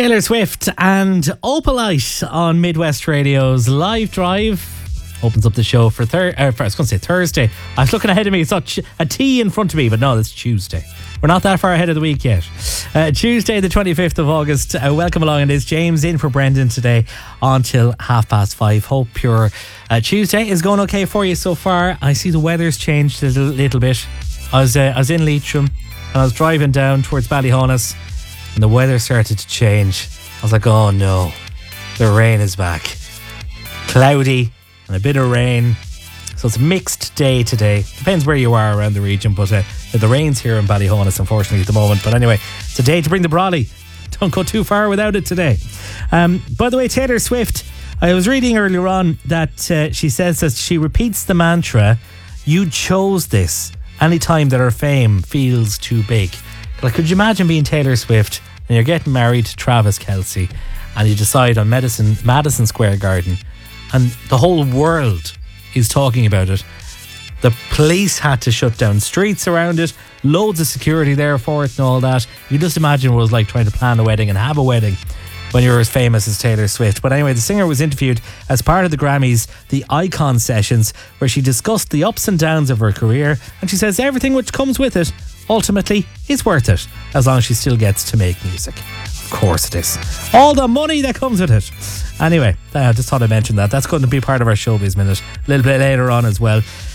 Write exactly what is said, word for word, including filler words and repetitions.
Taylor Swift and Opalite on Midwest Radio's Live Drive opens up the show for, thir- uh, for I was going to say Thursday. I was looking ahead of me. It's not ch- a T in front of me, but no, it's Tuesday. We're not that far ahead of the week yet. Uh, Tuesday, the twenty-fifth of August. Uh, welcome along. It is James in for Brendan today until half past five. Hope your uh, Tuesday is going okay for you so far. I see the weather's changed a little, little bit. I was uh, I was in Leitrim and I was driving down towards Ballyhonus and the weather started to change. I was like, oh no, the rain is back. Cloudy and a bit of rain. So it's a mixed day today. Depends where you are around the region, but uh, the rain's here in Ballyhonus, unfortunately, at the moment. But anyway, it's a day to bring the brolly. Don't go too far without it today. Um, by the way, Taylor Swift, I was reading earlier on that uh, she says that she repeats the mantra, you chose this, anytime that her fame feels too big. Like, could you imagine being Taylor Swift and you're getting married to Travis Kelce and you decide on Madison, Madison Square Garden and the whole world is talking about it. The police had to shut down streets around it, loads of security there for it and all that. You just imagine what it was like trying to plan a wedding and have a wedding when you're as famous as Taylor Swift. But anyway, the singer was interviewed as part of the Grammys, the Icon Sessions, where she discussed the ups and downs of her career, and she says everything which comes with it ultimately is worth it, as long as she still gets to make music. Of course it is. All the money that comes with it. Anyway, I just thought I'd mention that. That's going to be part of our Showbiz Minute a little bit later on as well.